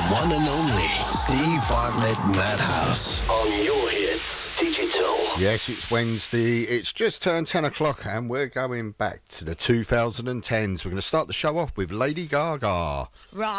one and only Steve Bartlett Madhouse on Your Hits Digital. Yes, it's Wednesday. It's just turned 10 o'clock and we're going back to the 2010s. We're going to start the show off with Lady Gaga. Right.